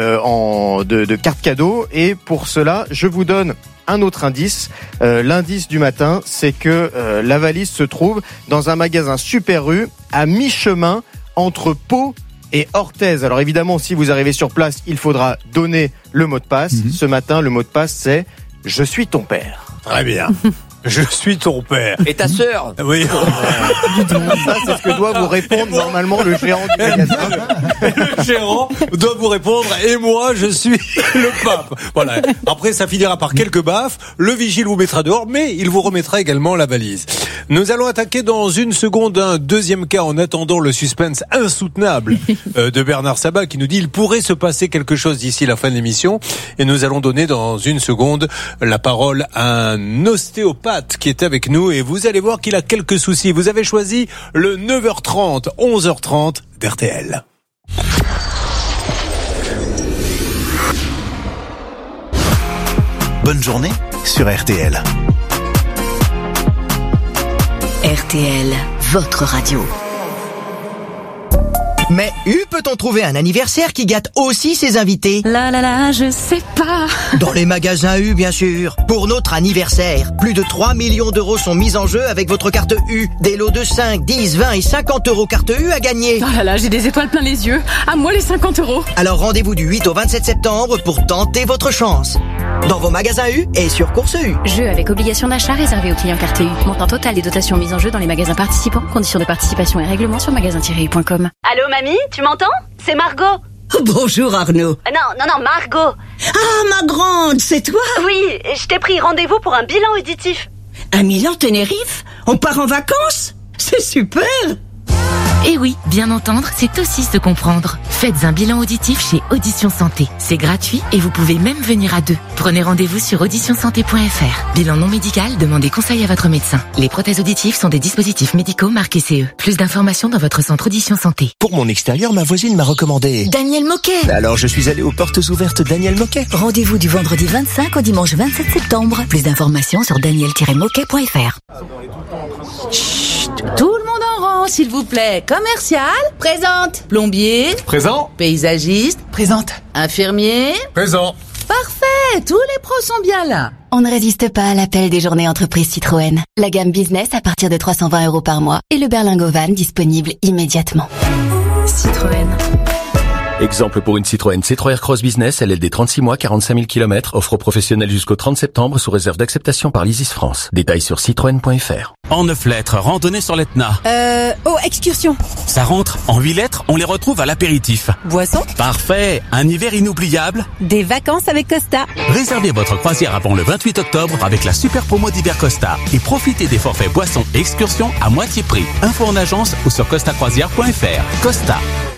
de carte cadeau. Et pour cela, je vous donne un autre indice. L'indice du matin, c'est que la valise se trouve dans un magasin Super U à mi-chemin entre Pau et Orthez. Alors évidemment, si vous arrivez sur place, il faudra donner le mot de passe. Ce matin, le mot de passe, c'est « Je suis ton père ». Très bien. Je suis ton père. Et ta sœur? Oui. Ça, c'est ce que doit vous répondre normalement le gérant du magasin. Le gérant doit vous répondre, et moi, je suis le pape. Voilà. Après, ça finira par quelques baffes. Le vigile vous mettra dehors, mais il vous remettra également la valise. Nous allons attaquer dans une seconde un deuxième cas en attendant le suspense insoutenable de Bernard Sabat qui nous dit il pourrait se passer quelque chose d'ici la fin de l'émission. Et nous allons donner dans une seconde la parole à un ostéopathe qui est avec nous et vous allez voir qu'il a quelques soucis. Vous avez choisi le 9h30, 11h30 d'RTL. Bonne journée sur RTL. RTL, votre radio. Mais peut-on trouver un anniversaire qui gâte aussi ses invités? Je sais pas. Dans les magasins U, bien sûr. Pour notre anniversaire, plus de 3 millions d'euros sont mis en jeu avec votre carte U. Des lots de 5, 10, 20 et 50 € carte U à gagner. J'ai des étoiles plein les yeux. À moi les 50 €. Alors rendez-vous du 8 au 27 septembre pour tenter votre chance. Dans vos magasins U et sur Course U. Jeu avec obligation d'achat réservé aux clients carte U. Montant total des dotations mises en jeu dans les magasins participants. Conditions de participation et règlements sur magasin-u.com. Allô mamie, tu m'entends? C'est Margot. Bonjour Arnaud. Non, Margot. Ah, ma grande, c'est toi? Oui, je t'ai pris rendez-vous pour un bilan auditif. Un Milan Tenerife? On part en vacances? C'est super! Et oui, bien entendre, c'est aussi se comprendre. Faites un bilan auditif chez Audition Santé. C'est gratuit et vous pouvez même venir à deux. Prenez rendez-vous sur auditionsanté.fr. Bilan non médical, demandez conseil à votre médecin. Les prothèses auditives sont des dispositifs médicaux marqués CE. Plus d'informations dans votre centre Audition Santé. Pour mon extérieur, ma voisine m'a recommandé Daniel Moquet. Alors je suis allé aux portes ouvertes Daniel Moquet. Rendez-vous du vendredi 25 au dimanche 27 septembre. Plus d'informations sur daniel-moquet.fr. Chut, tout le monde en rang, s'il vous plaît. Commercial, présente. Plombier, présent. Paysagiste, présente. Infirmier, présent. Parfait, tous les pros sont bien là. On ne résiste pas à l'appel des journées entreprises Citroën. La gamme business à partir de 320 € par mois et le berlingot van disponible immédiatement. Citroën. Exemple pour une Citroën C3 Aircross Business, LLD 36 mois, 45 000 km, offre professionnelle jusqu'au 30 septembre sous réserve d'acceptation par l'Isis France. Détails sur citroën.fr. En 9 lettres, randonnée sur l'Etna. Excursion. Ça rentre. En 8 lettres, on les retrouve à l'apéritif. Boisson. Parfait. Un hiver inoubliable. Des vacances avec Costa. Réservez votre croisière avant le 28 octobre avec la super promo d'hiver Costa et profitez des forfaits boissons et excursions à moitié prix. Info en agence ou sur costacroisière.fr. Costa.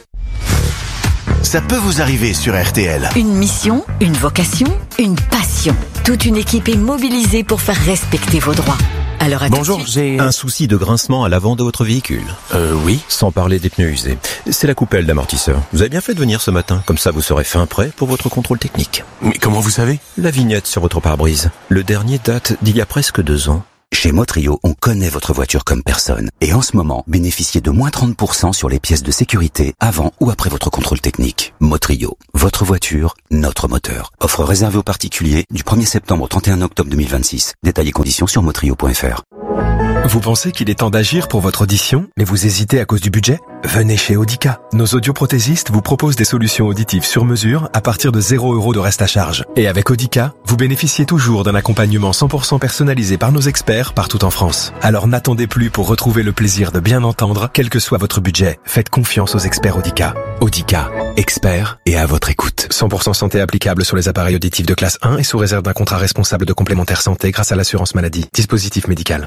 Ça peut vous arriver sur RTL. Une mission, une vocation, une passion. Toute une équipe est mobilisée pour faire respecter vos droits. Alors Bonjour, j'ai un souci de grincement à l'avant de votre véhicule. Oui. Sans parler des pneus usés. C'est la coupelle d'amortisseur. Vous avez bien fait de venir ce matin. Comme ça, vous serez fin prêt pour votre contrôle technique. Mais comment vous savez? La vignette sur votre pare-brise. Le dernier date d'il y a presque 2 ans. Chez Motrio, on connaît votre voiture comme personne. Et en ce moment, bénéficiez de moins 30% sur les pièces de sécurité avant ou après votre contrôle technique. Motrio, votre voiture, notre moteur. Offre réservée aux particuliers du 1er septembre au 31 octobre 2026. Détails et conditions sur motrio.fr. Vous pensez qu'il est temps d'agir pour votre audition, mais vous hésitez à cause du budget? Venez chez Audica. Nos audioprothésistes vous proposent des solutions auditives sur mesure à partir de 0 € de reste à charge. Et avec Audica, vous bénéficiez toujours d'un accompagnement 100% personnalisé par nos experts partout en France. Alors n'attendez plus pour retrouver le plaisir de bien entendre, quel que soit votre budget. Faites confiance aux experts Audica. Audica, experts et à votre écoute. 100% santé applicable sur les appareils auditifs de classe 1 et sous réserve d'un contrat responsable de complémentaire santé grâce à l'assurance maladie. Dispositif médical.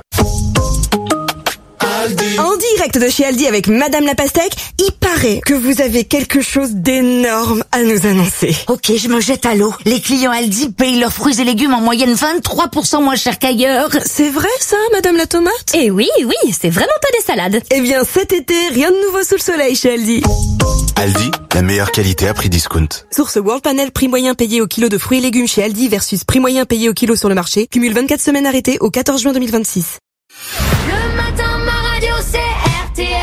En direct de chez Aldi avec Madame la Pastèque, il paraît que vous avez quelque chose d'énorme à nous annoncer. Ok, je me jette à l'eau. Les clients Aldi payent leurs fruits et légumes en moyenne 23% moins cher qu'ailleurs. C'est vrai ça, Madame la Tomate? Eh oui, c'est vraiment pas des salades. Eh bien cet été, rien de nouveau sous le soleil chez Aldi. Aldi, la meilleure qualité à prix discount. Source World Panel, prix moyen payé au kilo de fruits et légumes chez Aldi versus prix moyen payé au kilo sur le marché. Cumule 24 semaines arrêtées au 14 juin 2026. Le matin, ma radio, c'est RTL.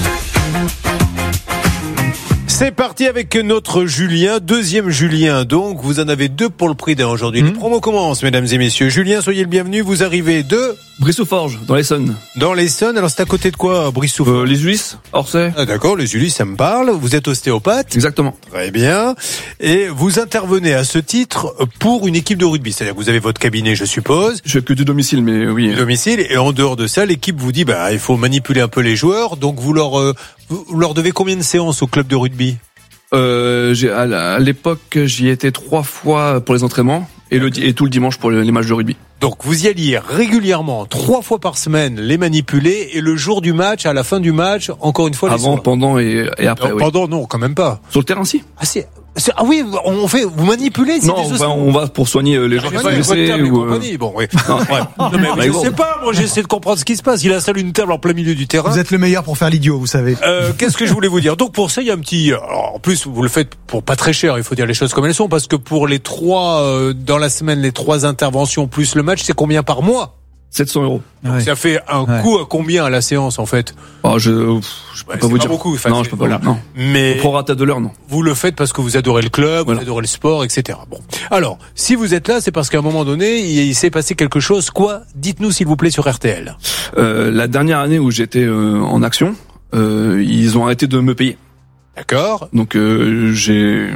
C'est parti avec notre Julien, deuxième Julien. Donc, vous en avez 2 pour le prix d'un aujourd'hui. Les promos commencent, mesdames et messieurs. Julien, soyez le bienvenu. Vous arrivez de Brissot-Forges, dans l'Essonne. Dans l'Essonne. Alors, c'est à côté de quoi, Brissot-Forges? Les Ulysses, Orsay. Ah, d'accord, les Ulysses, ça me parle. Vous êtes ostéopathe? Exactement. Très bien. Et vous intervenez à ce titre pour une équipe de rugby. C'est-à-dire que vous avez votre cabinet, je suppose. Je fais que du domicile, mais oui. Du domicile. Et en dehors de ça, l'équipe vous dit, il faut manipuler un peu les joueurs. Donc, vous leur devez combien de séances au club de rugby? À l'époque, j'y étais 3 fois pour les entraînements et tout le dimanche pour les matchs de rugby. Donc vous y alliez régulièrement, 3 fois par semaine, les manipuler, et le jour du match, à la fin du match, encore une fois, avant, pendant et après. Non, pendant, non, quand même pas. Sur le terrain, si. Ah oui, vous manipulez. Non, on va pour soigner les gens qui sont blessés ou. Bon, oui. Non, mais je sais pas. Moi, j'essaie de comprendre ce qui se passe. Il installe une table en plein milieu du terrain. Vous êtes le meilleur pour faire l'idiot, vous savez. Qu'est-ce que je voulais vous dire? Donc pour ça, il y a un petit. Alors, en plus, vous le faites pour pas très cher. Il faut dire les choses comme elles sont, parce que pour les 3 dans la semaine, les 3 interventions plus le match, c'est combien par mois? 700 €. Donc ça fait un coût à combien à la séance, en fait? Je peux pas vous dire. Beaucoup, non, je peux pas. Non. Mais au prorata de l'heure, non. Vous le faites parce que vous adorez le club, vous adorez le sport, etc. Bon. Alors, si vous êtes là, c'est parce qu'à un moment donné, il s'est passé quelque chose. Quoi? Dites-nous, s'il vous plaît, sur RTL. La dernière année où j'étais en action, ils ont arrêté de me payer. D'accord. Donc j'ai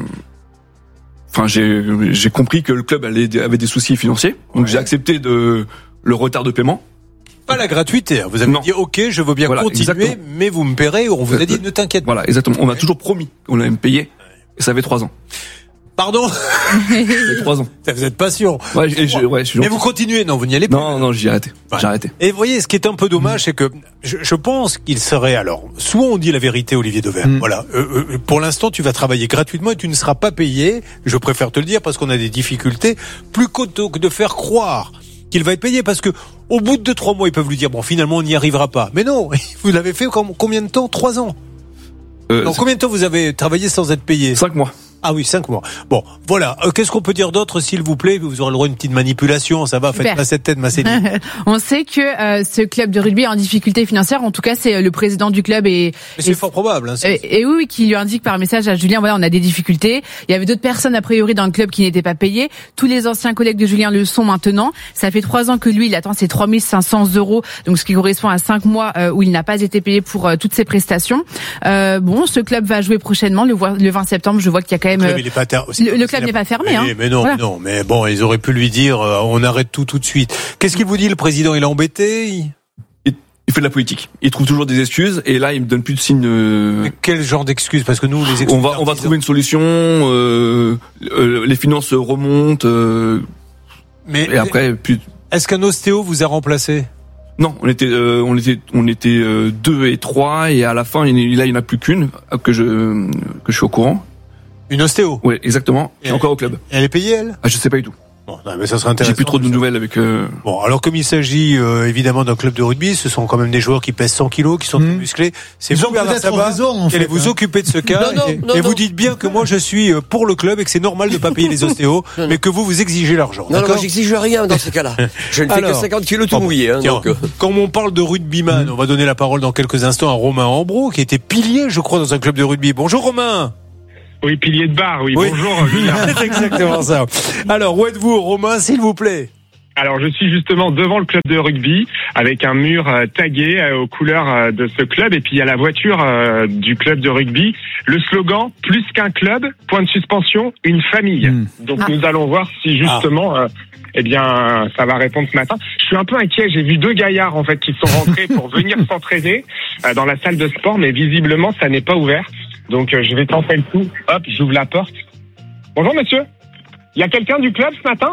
compris que le club avait des soucis financiers. Donc j'ai accepté le retard de paiement. Pas la gratuité. Vous avez dit, ok, je veux bien continuer, exactement. mais vous me paierez. On vous a dit, ne t'inquiète pas. Voilà, exactement. On m'a toujours promis qu'on allait me payer. Et ça fait 3 ans. Pardon? Ça fait 3 ans. Vous êtes patient. Ouais, je suis gentil. Mais vous continuez? Non, vous n'y allez pas. Non, j'ai arrêté. J'ai arrêté. Et vous voyez, ce qui est un peu dommage, c'est que je pense qu'il serait, alors, soit on dit la vérité, Olivier Dauvert. Voilà. Pour l'instant, tu vas travailler gratuitement et tu ne seras pas payé. Je préfère te le dire parce qu'on a des difficultés. Plutôt que de faire croire qu'il va être payé, parce que au bout de 2-3 mois, ils peuvent lui dire, bon, finalement, on n'y arrivera pas. Mais non, vous l'avez fait combien de temps? 3 ans. Combien de temps vous avez travaillé sans être payé? 5 mois. Ah oui, 5 mois. Bon, voilà. Qu'est-ce qu'on peut dire d'autre, s'il vous plaît? Vous aurez le droit à une petite manipulation. Ça va, faites pas cette tête, ma Céline. On sait que ce club de rugby est en difficulté financière. En tout cas, c'est le président du club et c'est fort probable. Hein, et oui, qui lui indique par message à Julien, voilà, on a des difficultés. Il y avait d'autres personnes a priori dans le club qui n'étaient pas payées. Tous les anciens collègues de Julien le sont maintenant. Ça fait 3 ans que lui, il attend ses 3 500 €, donc ce qui correspond à 5 mois où il n'a pas été payé pour toutes ses prestations. Bon, ce club va jouer prochainement le 20 septembre. Je vois qu'il y a quand même le club n'est pas fermé. Mais non, voilà. Mais bon, ils auraient pu lui dire on arrête tout de suite. Qu'est-ce qu'il vous dit, le président? Il est embêté? Il fait de la politique. Il trouve toujours des excuses et là, il me donne plus de signes. Mais quel genre d'excuses? Parce que nous, les excuses. On va trouver une solution. Les finances remontent. Et après, est-ce qu'un ostéo vous a remplacé? Non, on était 2 et 3 et à la fin, là, il y en a plus qu'une que je suis au courant. Une ostéo? Oui, exactement. Et encore au club. Elle est payée, elle? Je sais pas du tout. Bon, mais ça serait intéressant. J'ai plus trop de nouvelles avec. Bon, alors comme il s'agit évidemment d'un club de rugby, ce sont quand même des joueurs qui pèsent 100 kilos, qui sont très musclés. C'est vous, Bernard Sabat, qui allez vous occuper de ce cas. Et vous dites bien que moi je suis pour le club et que c'est normal de pas payer les ostéos, mais que vous exigez l'argent. Non, moi j'exige rien dans ces cas-là. Je ne fais que 50 kilos tout mouillé. Quand on parle de rugbyman, on va donner la parole dans quelques instants à Romain Ambro, qui était pilier, je crois, dans un club de rugby. Bonjour Romain. Oui, pilier de bar, oui. Bonjour, Julien. C'est exactement ça. Alors, où êtes-vous, Romain, s'il vous plaît? Alors, je suis justement devant le club de rugby, avec un mur tagué aux couleurs de ce club, et puis il y a la voiture du club de rugby. Le slogan, plus qu'un club, point de suspension, une famille. Donc, nous allons voir si justement... eh bien, ça va répondre ce matin. Je suis un peu inquiet. J'ai vu 2 gaillards, en fait, qui sont rentrés pour venir s'entraîner dans la salle de sport, mais visiblement, ça n'est pas ouvert. Donc, je vais tenter le coup. Hop, j'ouvre la porte. Bonjour, monsieur. Il y a quelqu'un du club ce matin?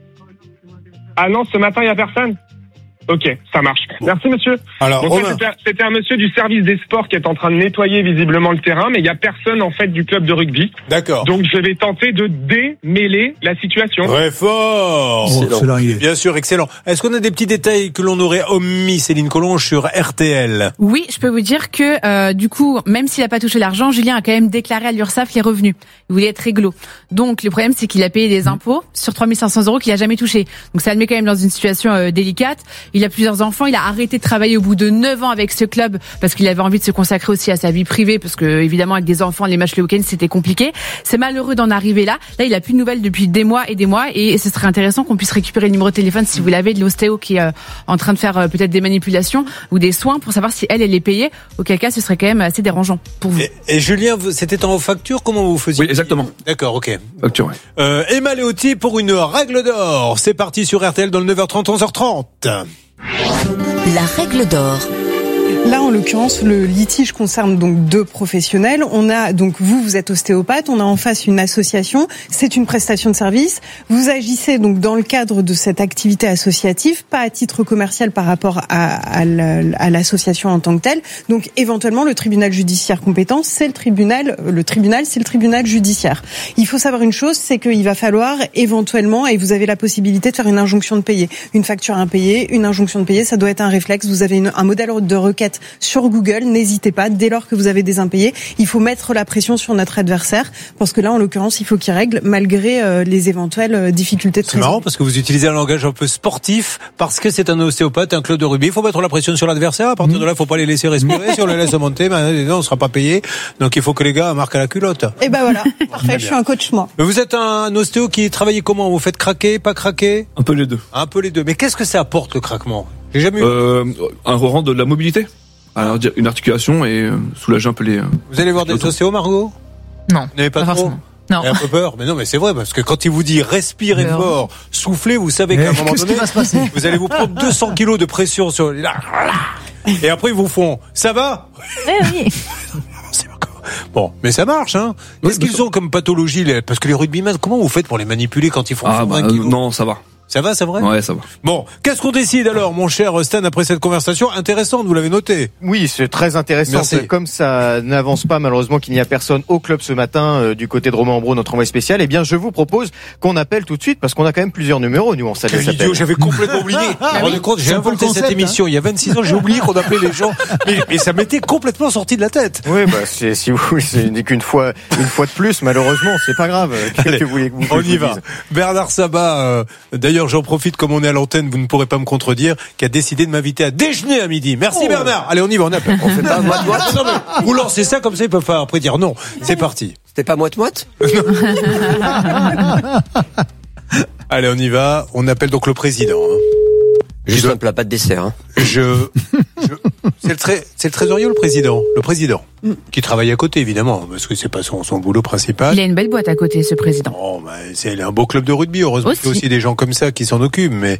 Ah non, ce matin, il y a personne? Ok, ça marche. Merci, monsieur. Alors, donc, c'était un monsieur du service des sports qui est en train de nettoyer visiblement le terrain, mais il y a personne, en fait, du club de rugby. D'accord. Donc, je vais tenter de démêler la situation. Très fort. Bien sûr, excellent. Est-ce qu'on a des petits détails que l'on aurait omis, Céline Collonges, sur RTL? Oui, je peux vous dire que, du coup, même s'il a pas touché l'argent, Julien a quand même déclaré à l'URSSAF les revenus. Il voulait être réglo. Donc, le problème, c'est qu'il a payé des impôts sur 3 500 € qu'il a jamais touché. Donc, ça le met quand même dans une situation délicate. Il a plusieurs enfants. Il a arrêté de travailler au bout de 9 ans avec ce club parce qu'il avait envie de se consacrer aussi à sa vie privée parce que, évidemment, avec des enfants, les matchs le week-end, c'était compliqué. C'est malheureux d'en arriver là. Là, il a plus de nouvelles depuis des mois et ce serait intéressant qu'on puisse récupérer le numéro de téléphone si vous l'avez de l'ostéo qui est en train de faire peut-être des manipulations ou des soins pour savoir si elle est payée. Auquel cas, ce serait quand même assez dérangeant pour vous. Et Julien, c'était en facture? Comment vous faisiez? Oui, exactement. D'accord, ok. Facture, oui. Emma Léoty pour une règle d'or. C'est parti sur RTL dans le 9h30, 11h30. La règle d'or. Là, en l'occurrence, le litige concerne donc 2 professionnels. On a donc vous êtes ostéopathe, on a en face une association, c'est une prestation de service. Vous agissez donc dans le cadre de cette activité associative, pas à titre commercial par rapport à l'association en tant que telle. Donc éventuellement, le tribunal judiciaire compétent, c'est le tribunal, c'est le tribunal judiciaire. Il faut savoir une chose, c'est qu'il va falloir éventuellement, et vous avez la possibilité de faire une injonction de payer. Une facture impayée, une injonction de payer, ça doit être un réflexe. Vous avez un modèle de requête sur Google, n'hésitez pas, dès lors que vous avez des impayés, il faut mettre la pression sur notre adversaire, parce que là, en l'occurrence, il faut qu'il règle malgré les éventuelles difficultés de trésorerie. C'est marrant parce que vous utilisez un langage un peu sportif, parce que c'est un ostéopathe, un club de rugby, il faut mettre la pression sur l'adversaire, à partir de là, il faut pas les laisser respirer, si on les laisse monter, on ne sera pas payé, donc il faut que les gars marquent à la culotte. Et ben voilà, parfait, je suis un coach moi. Mais vous êtes un ostéo qui travaille comment? Vous faites craquer, pas craquer? Un peu les deux. Un peu les deux. Mais qu'est-ce que ça apporte le craquement? J'ai jamais eu. Un rend de la mobilité. Alors, une articulation et soulager un peu les... Vous allez voir des ostéos, Margot? Non. Vous n'avez pas trop? Forcément. Non. Vous avez un peu peur? Mais non, mais c'est vrai, parce que quand il vous dit respirez fort, soufflez, vous savez qu'à un moment donné, vous allez vous prendre 200 kilos de pression sur... Et après, ils vous font, ça va? Oui. Bon, mais ça marche, hein. Qu'est-ce qu'ils ont comme pathologie, parce que les rugbymen, comment vous faites pour les manipuler quand ils font non, ça va. Ça va, c'est vrai? Ouais, ça va. Bon, qu'est-ce qu'on décide alors, mon cher Stan, après cette conversation intéressante, vous l'avez noté? Oui, c'est très intéressant. Merci. Comme ça n'avance pas, malheureusement, qu'il n'y a personne au club ce matin, du côté de Romain Ambro, notre envoyé spécial, eh bien, je vous propose qu'on appelle tout de suite, parce qu'on a quand même plusieurs numéros, nous, on s'appelle. Quel idiot, j'avais complètement oublié. Vous vous rendez compte, j'ai inventé cette émission il y a 26 ans, j'ai oublié qu'on appelait les gens, mais ça m'était complètement sorti de la tête. Oui, bah, si vous voulez, c'est qu'une fois de plus, malheureusement, c'est pas grave. Allez, que vous voulez que vous on y va. dise. Bernard Sabat, d'ailleurs, j'en profite, comme on est à l'antenne, vous ne pourrez pas me contredire, qui a décidé de m'inviter à déjeuner à midi. Merci Bernard. Allez, on y va, on appelle. On fait pas moite-moite. Non, mais vous lancez ça comme ça, ils peuvent pas après dire non. C'est parti. C'était pas moite-moite? Allez, on y va. On appelle donc le président. Juste un plat, pas de dessert. Hein. C'est le trésorier ou le président? Le président. Qui travaille à côté, évidemment, parce que c'est pas son boulot principal. Il a une belle boîte à côté, ce président. Oh, bah, c'est un beau club de rugby, heureusement. Il y a aussi des gens comme ça qui s'en occupent, mais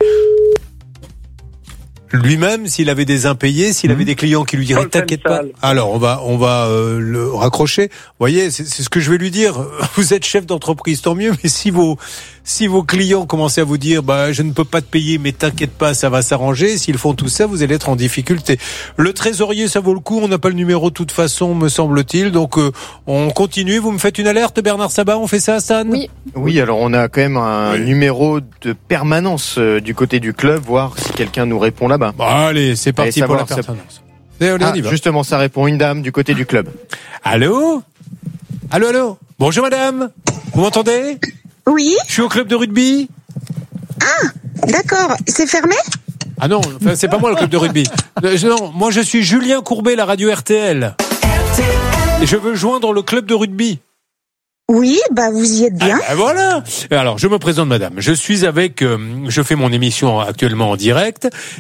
lui-même, s'il avait des impayés, s'il avait des clients qui lui diraient t'inquiète pas. Alors, on va le raccrocher. Vous voyez, c'est ce que je vais lui dire. Vous êtes chef d'entreprise, tant mieux, mais si vos clients commencent à vous dire je ne peux pas te payer, mais t'inquiète pas, ça va s'arranger, s'ils font tout ça, vous allez être en difficulté. Le trésorier, ça vaut le coup, on n'a pas le numéro de toute façon, me semble-t-il, donc on continue. Vous me faites une alerte, Bernard Sabat, on fait ça, Stan? Oui, alors on a quand même un numéro de permanence du côté du club, voir si quelqu'un nous répond là-bas. Bon, allez, c'est parti pour la permanence. Justement, ça répond une dame du côté du club. Allô? Allô? Bonjour madame, vous m'entendez? Oui. Je suis au club de rugby. Ah, d'accord. C'est fermé? Ah non, c'est pas moi le club de rugby. Non, moi je suis Julien Courbet, la radio RTL. Et je veux joindre le club de rugby. Oui, vous y êtes bien. Voilà. Alors, je me présente madame. Je suis je fais mon émission actuellement en direct.